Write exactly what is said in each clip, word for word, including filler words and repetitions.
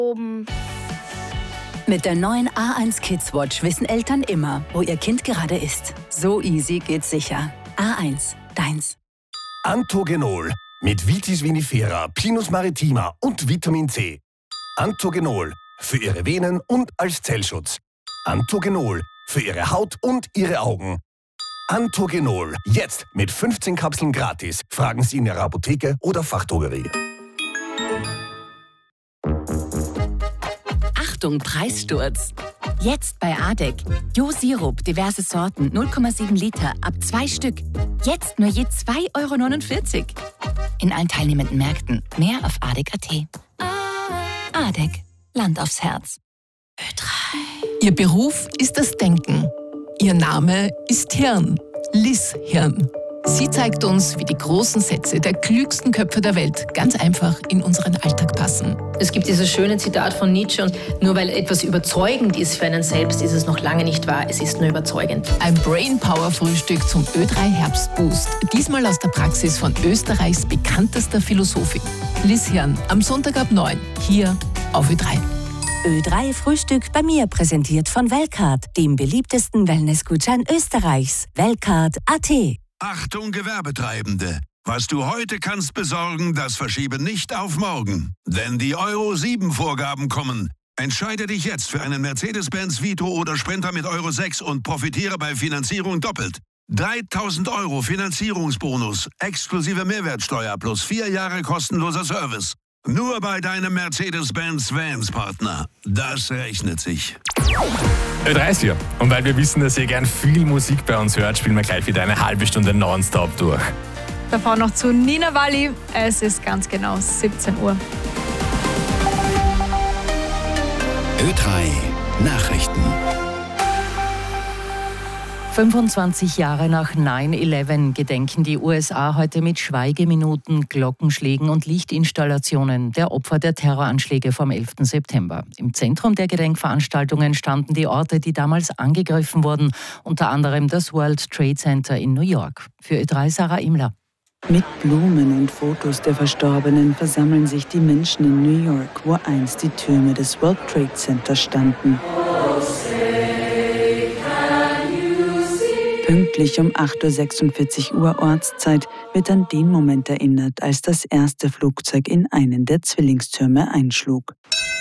Oben. Mit der neuen A eins Kids Watch wissen Eltern immer, wo ihr Kind gerade ist. So easy geht's sicher. A eins, deins. Antogenol mit Vitis vinifera, Pinus maritima und Vitamin C. Antogenol für Ihre Venen und als Zellschutz. Antogenol für Ihre Haut und Ihre Augen. Antogenol jetzt mit fünfzehn Kapseln gratis. Fragen Sie in Ihrer Apotheke oder Fachdrogerie. Achtung, Preissturz! Jetzt bei Adek. Jo-Sirup, diverse Sorten, null Komma sieben Liter, ab zwei Stück. Jetzt nur je zwei Euro neunundvierzig. In allen teilnehmenden Märkten. Mehr auf adek punkt at. Adek. Land aufs Herz. Ö drei. Ihr Beruf ist das Denken. Ihr Name ist Hirn. Liz Hirn. Sie zeigt uns, wie die großen Sätze der klügsten Köpfe der Welt ganz einfach in unseren Alltag passen. Es gibt dieses schöne Zitat von Nietzsche, und nur weil etwas überzeugend ist für einen selbst, ist es noch lange nicht wahr. Es ist nur überzeugend. Ein Brainpower-Frühstück zum Ö drei Herbstboost. Diesmal aus der Praxis von Österreichs bekanntester Philosophin. Liz Hirn, am Sonntag ab neun, hier auf Ö drei. Ö drei Frühstück bei mir, präsentiert von Weltcard, dem beliebtesten Wellnessgutschein Österreichs. Weltcard punkt at. Achtung, Gewerbetreibende! Was du heute kannst besorgen, das verschiebe nicht auf morgen. Denn die Euro sieben Vorgaben kommen. Entscheide dich jetzt für einen Mercedes-Benz Vito oder Sprinter mit Euro sechs und profitiere bei Finanzierung doppelt. dreitausend Euro Finanzierungsbonus, exklusive Mehrwertsteuer plus vier Jahre kostenloser Service. Nur bei deinem Mercedes-Benz Vans-Partner. Das rechnet sich. Ö drei ist hier. Und weil wir wissen, dass ihr gern viel Musik bei uns hört, spielen wir gleich wieder eine halbe Stunde nonstop durch. Davor noch zu Nina Walli. Es ist ganz genau siebzehn Uhr. Ö drei Nachrichten. fünfundzwanzig Jahre nach neun elf gedenken die U S A heute mit Schweigeminuten, Glockenschlägen und Lichtinstallationen der Opfer der Terroranschläge vom elften September. Im Zentrum der Gedenkveranstaltungen standen die Orte, die damals angegriffen wurden, unter anderem das World Trade Center in New York. Für Ö drei Sarah Imler. Mit Blumen und Fotos der Verstorbenen versammeln sich die Menschen in New York, wo einst die Türme des World Trade Center standen. Pünktlich um acht Uhr sechsundvierzig Ortszeit wird an den Moment erinnert, als das erste Flugzeug in einen der Zwillingstürme einschlug.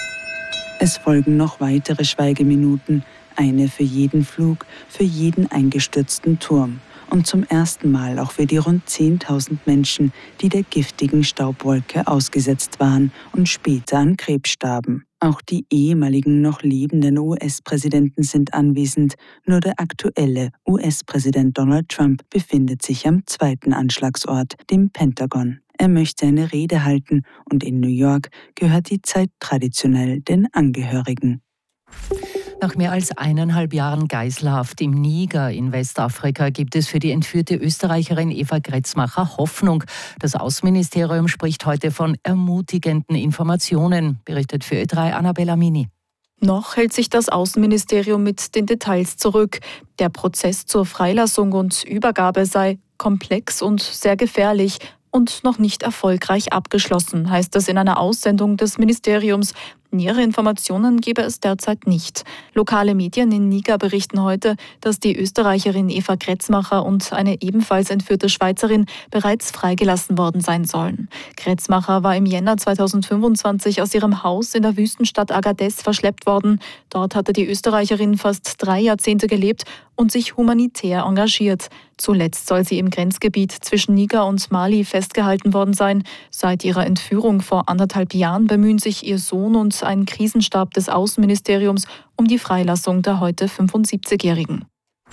Es folgen noch weitere Schweigeminuten, eine für jeden Flug, für jeden eingestürzten Turm und zum ersten Mal auch für die rund zehntausend Menschen, die der giftigen Staubwolke ausgesetzt waren und später an Krebs starben. Auch die ehemaligen noch lebenden U S-Präsidenten sind anwesend, nur der aktuelle U S-Präsident Donald Trump befindet sich am zweiten Anschlagsort, dem Pentagon. Er möchte eine Rede halten und in New York gehört die Zeit traditionell den Angehörigen. Nach mehr als eineinhalb Jahren Geiselhaft im Niger in Westafrika gibt es für die entführte Österreicherin Eva Kretzmacher Hoffnung. Das Außenministerium spricht heute von ermutigenden Informationen, berichtet für Ö drei Annabella Mini. Noch hält sich das Außenministerium mit den Details zurück. Der Prozess zur Freilassung und Übergabe sei komplex und sehr gefährlich und noch nicht erfolgreich abgeschlossen, heißt es in einer Aussendung des Ministeriums. Nähere Informationen gebe es derzeit nicht. Lokale Medien in Niger berichten heute, dass die Österreicherin Eva Kretzmacher und eine ebenfalls entführte Schweizerin bereits freigelassen worden sein sollen. Kretzmacher war im Jänner zweitausendfünfundzwanzig aus ihrem Haus in der Wüstenstadt Agadez verschleppt worden. Dort hatte die Österreicherin fast drei Jahrzehnte gelebt und sich humanitär engagiert. Zuletzt soll sie im Grenzgebiet zwischen Niger und Mali festgehalten worden sein. Seit ihrer Entführung vor anderthalb Jahren bemühen sich ihr Sohn und ein Krisenstab des Außenministeriums um die Freilassung der heute fünfundsiebzigjährigen.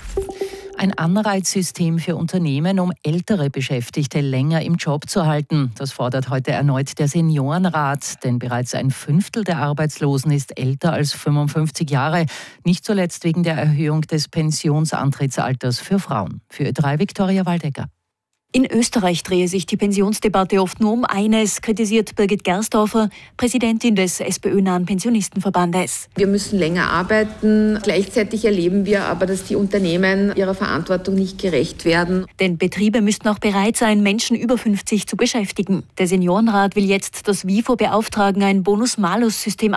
Ein Anreizsystem für Unternehmen, um ältere Beschäftigte länger im Job zu halten. Das fordert heute erneut der Seniorenrat, denn bereits ein Fünftel der Arbeitslosen ist älter als fünfundfünfzig Jahre, nicht zuletzt wegen der Erhöhung des Pensionsantrittsalters für Frauen. Für Ö drei Viktoria Waldecker. In Österreich drehe sich die Pensionsdebatte oft nur um eines, kritisiert Birgit Gersdorfer, Präsidentin des SPÖ-nahen Pensionistenverbandes. Wir müssen länger arbeiten. Gleichzeitig erleben wir aber, dass die Unternehmen ihrer Verantwortung nicht gerecht werden. Denn Betriebe müssten auch bereit sein, Menschen über fünfzig zu beschäftigen. Der Seniorenrat will jetzt das WIFO beauftragen, ein Bonus-Malus-System